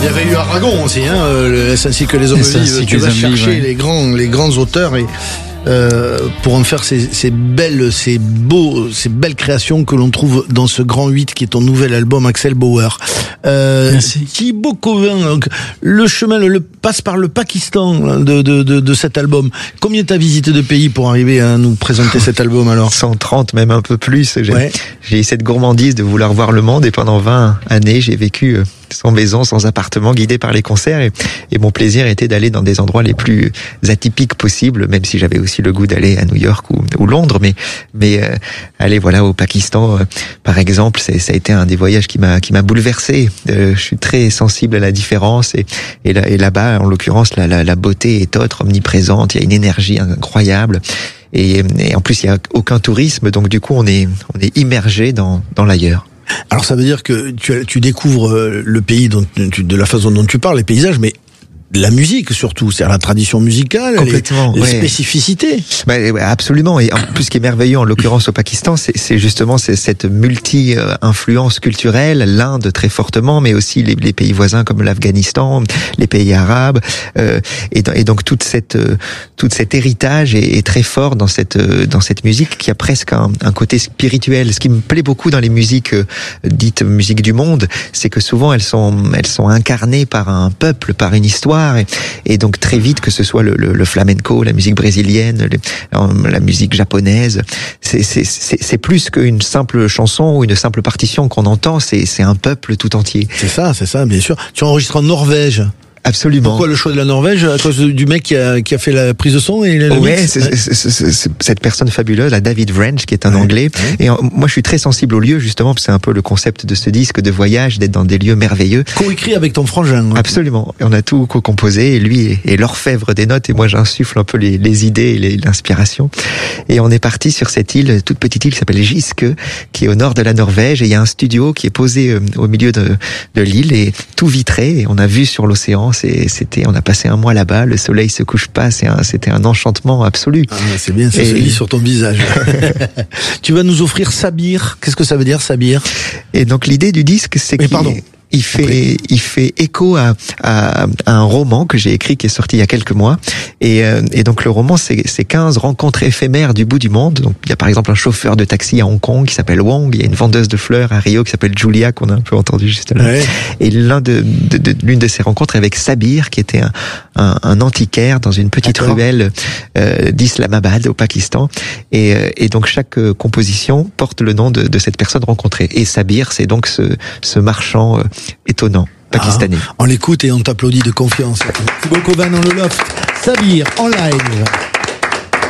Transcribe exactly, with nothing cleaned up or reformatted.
Il y avait eu Aragon aussi, hein, le S ainsi que les hommes livres. Tu vas chercher ouais. les grands, les grands auteurs et euh, pour en faire ces, ces belles, ces beaux, ces belles créations que l'on trouve dans ce grand huit qui est ton nouvel album, Axel Bauer. Euh, Thibaut Covin, donc, le chemin le, le passe par le Pakistan de, de, de, de cet album. Combien t'as visité de pays pour arriver à nous présenter cet album alors? cent trente, même un peu plus. J'ai, ouais. j'ai eu cette gourmandise de vouloir voir le monde et pendant vingt années, j'ai vécu euh, sans maison, sans appartement, guidé par les concerts et, et mon plaisir était d'aller dans des endroits les plus atypiques possibles, même si j'avais aussi le goût d'aller à New York ou, ou Londres, mais mais euh, aller voilà au Pakistan, euh, par exemple, c'est, ça a été un des voyages qui m'a qui m'a bouleversé. Euh, je suis très sensible à la différence et et, là, et là-bas, en l'occurrence, la, la la beauté est autre, omniprésente. Il y a une énergie incroyable. Et, et en plus, il y a aucun tourisme, donc du coup, on est on est immergé dans dans l'ailleurs. Alors ça veut dire que tu, tu découvres le pays dont tu, de la façon dont tu parles, les paysages, mais la musique surtout, c'est-à-dire la tradition musicale, les, les ouais. spécificités. Bah, absolument. Et en plus, ce qui est merveilleux, en l'occurrence au Pakistan, c'est, c'est justement c'est cette multi-influence culturelle, l'Inde très fortement, mais aussi les, les pays voisins comme l'Afghanistan, les pays arabes, euh, et, et donc toute cette tout cet héritage est, est très fort dans cette dans cette musique qui a presque un, un côté spirituel. Ce qui me plaît beaucoup dans les musiques euh, dites musiques du monde, c'est que souvent elles sont elles sont incarnées par un peuple, par une histoire. Et, et donc très vite, que ce soit le, le, le flamenco, la musique brésilienne, le, la musique japonaise, c'est, c'est, c'est, c'est plus qu'une simple chanson ou une simple partition qu'on entend, c'est, c'est un peuple tout entier. C'est ça, c'est ça, bien sûr. Tu enregistres en Norvège. Absolument. Pourquoi le choix de la Norvège? À cause du mec qui a, qui a fait la prise de son et la ouais, c'est, c'est, c'est, c'est, c'est cette personne fabuleuse, la David Wrench, qui est un ouais, Anglais. Ouais. Et en, moi, je suis très sensible aux lieux, justement, parce que c'est un peu le concept de ce disque de voyage, d'être dans des lieux merveilleux. Co-écrit avec ton frangin. Ouais. Absolument. Et on a tout co-composé, et lui est, est l'orfèvre des notes, et moi, j'insuffle un peu les, les idées et les, l'inspiration. Et on est parti sur cette île, toute petite île qui s'appelle Giske, qui est au nord de la Norvège, et il y a un studio qui est posé au milieu de, de l'île, et tout vitré, et on a vu sur l'océan, c'est, c'était, on a passé un mois là-bas, le soleil se couche pas, c'est un, c'était un enchantement absolu. Ah, c'est bien, ça et... se lit sur ton visage. Tu vas nous offrir Sabir. Qu'est-ce que ça veut dire, Sabir? Et donc l'idée du disque, c'est Mais qu'il... pardon. Il fait, il fait écho à, à, à un roman que j'ai écrit qui est sorti il y a quelques mois. Et, euh, et donc le roman, c'est, c'est quinze rencontres éphémères du bout du monde. Donc il y a par exemple un chauffeur de taxi à Hong Kong qui s'appelle Wong. Il y a une vendeuse de fleurs à Rio qui s'appelle Julia, qu'on a un peu entendu juste là. Ouais. Et l'un de, de, de, l'une de ces rencontres avec Sabir, qui était un, un, un antiquaire dans une petite D'accord. ruelle euh, d'Islamabad au Pakistan. Et, euh, et donc chaque composition porte le nom de, de cette personne rencontrée. Et Sabir, c'est donc ce, ce marchand euh, étonnant, pakistanais. Ah, on l'écoute et on t'applaudit de confiance. Thibaut Covin dans le loft, Sabir en live.